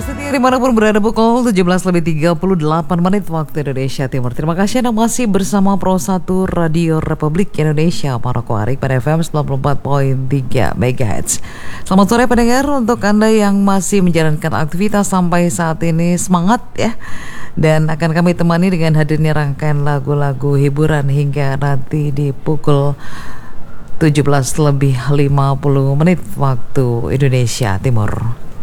Setia dimanapun berada pukul 17:38 waktu Indonesia Timur. Terima kasih Anda masih bersama Pro 1 Radio Republik Indonesia Manokwari pada FM 94.3 MHz. Selamat sore pendengar, untuk Anda yang masih menjalankan aktivitas sampai saat ini, semangat ya. Dan akan kami temani dengan hadirnya rangkaian lagu-lagu hiburan hingga nanti di pukul 17:50 waktu Indonesia Timur.